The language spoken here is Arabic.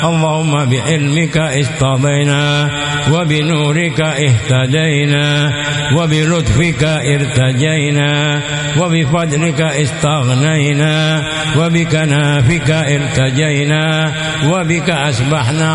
اللهم بعلمك اصطفينا، وبنورك اهتدينا، وبلطفك ارتجينا، وبفضلك استغنينا، وبكنافك ارتجينا، وبك أسبحنا